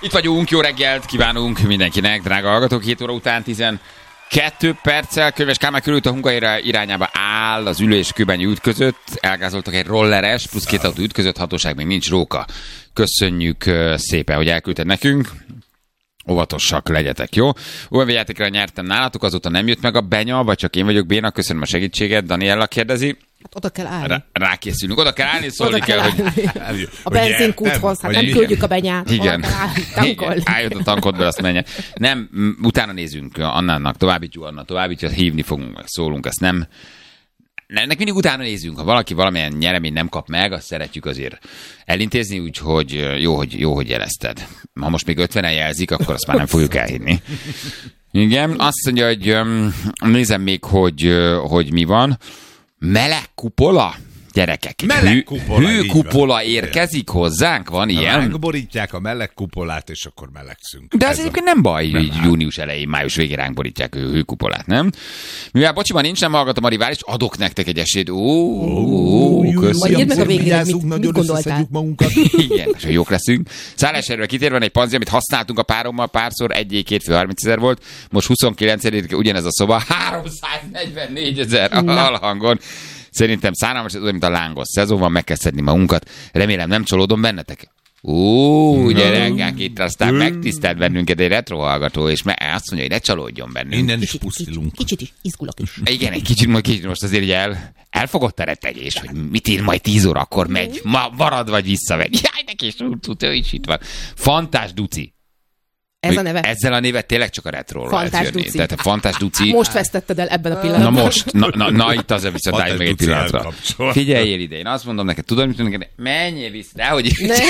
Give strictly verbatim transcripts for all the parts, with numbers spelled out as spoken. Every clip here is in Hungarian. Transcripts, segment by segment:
Itt vagyunk, jó reggelt kívánunk mindenkinek, drága hallgatók, hét óra után tizenkettő perccel, Könyves Kálmán körült a Hungaira irányába áll az ülés Kőbányi út között, elgázoltak egy rolleres, plusz két autó ütközött, hatóság még nincs, Róka. Köszönjük szépen, hogy elküldted nekünk. Óvatosak legyetek, jó? o em vé játékra nyertem nálatok, azóta nem jött meg a benya, vagy csak én vagyok béna, köszönöm a segítséget, Daniella kérdezi. Hát oda kell állni. Rá, rákészülünk, oda kell állni, szólni kell, kell hogy... A benzinkúthoz, hát nem küldjük a benyát. Igen. Tankolni. Álljött a tankodból, azt menjen. Nem, utána nézünk Annának, továbbítjuk Anna, továbbítjuk, hívni fogunk, szólunk, ezt nem... Ennek mindig utána nézünk, ha valaki valamilyen nyereményt nem kap meg, azt szeretjük azért elintézni, úgyhogy jó, hogy, jó, hogy jelezted. Ha most még ötvenen jelzik, akkor azt már nem fogjuk elhinni. Igen, azt mondja, hogy nézem még, hogy, hogy mi van. Meleg kupola? Gyerekek, meleg kupola, hű, hőkupola érkezik hozzánk, van ilyen? Megborítják a meleg kupolát, és akkor melegszünk. De ez, ez egyébként nem baj, hogy június elején, május végén ránk borítják a hőkupolát, nem? Mivel bocsiban nincs, nem hallgatom a rivális, adok nektek egy esélyt. Ó, ó, köszönöm. Majd jön meg a végére, mit, mit gondoltál? Igen, és jók leszünk. Szálláserőre kitérve egy panzi, amit használtunk a párommal párszor, egy-két fő harminc ezer volt, most huszonkilencedikén ugyanez a szoba, háromszáznegyvennégy ezer alhangon. Szerintem szánalmas, ez olyan, mint a lángos szezon van, meg kell szedni magunkat. Remélem nem csalódom bennetek. Ó, gyerekek, itt aztán megtisztelt bennünket egy retro hallgató, és azt mondja, hogy ne csalódjon bennünk. Innen is pusztilunk. Kicsit is, izgulok is. Igen, egy kicsit, majd kicsit most azért ugye el, elfogott a rettegés, hogy mit ír majd tíz órakor megy, ma marad vagy visszamegy. Jaj, neki is tud, ő is itt van. Fantás Duci. Ez a neve? Ezzel a nevet tényleg csak a retróról lehet jönni. Duci. Tehát a Fantás Duci. Most vesztetted el ebben a pillanatban. Na most, na, na, na itt az viszont állj meg egy pillanatra. Figyeljél ide, én azt mondom neked, tudod, mit mondom neked? Menjél vissza, dehogy is. Ne.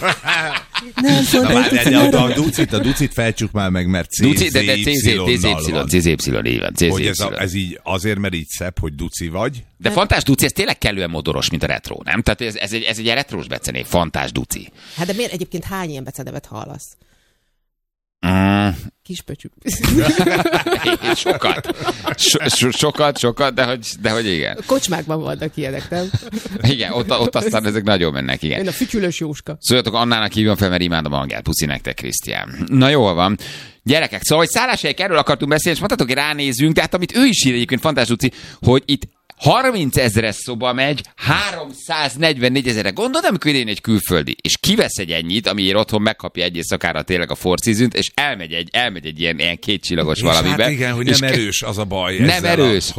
Nem szóval a Ducit, a Ducit fejtsük már meg, mert C Z Y. Hogy ez, a, ez így azért, mert így szebb, hogy Duci vagy. De Fantás Duci, ez tényleg kellően modoros, mint a retro, nem? Tehát ez, ez, egy, ez egy retrós becenév, Fantás Duci. Hát de miért egyébként hány ilyen becenevet hallasz? Mm. Kispöcsű. Sokat. So, so, sokat, sokat, de hogy, de hogy igen. A kocsmákban vannak ilyenek, nem? Igen, ott, ott aztán ezek nagyon mennek, igen. Én a fütyülős Jóska. Szóljatok Annának, hívjon fel, mert imádom a hangját. Puszi nektek, Krisztián. Na jól van. Gyerekek, szóval, hogy szálláshelyek, erről akartunk beszélni, és mondhatok, hogy ránézünk, tehát amit ő is ír egyébként, Fantás Duci, hogy itt harminc ezeres szoba megy, háromszáznegyvennégy ezerre. Gondolod, amikor én egy külföldi, és kivesz egy ennyit, amiért otthon megkapja egy éjszakára tényleg a Four Seasons, és elmegy egy, elmegy egy ilyen, ilyen kétcsillagos valamibe. Hát igen, hogy nem erős az a baj. Nem erős.